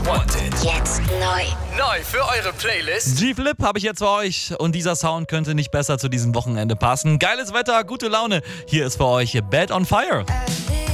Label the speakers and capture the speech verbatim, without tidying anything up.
Speaker 1: Wanted.
Speaker 2: Jetzt neu.
Speaker 1: Neu für eure Playlist.
Speaker 3: G-Flip habe ich jetzt für euch und dieser Sound könnte nicht besser zu diesem Wochenende passen. Geiles Wetter, gute Laune. Hier ist für euch Bad on Fire.
Speaker 4: I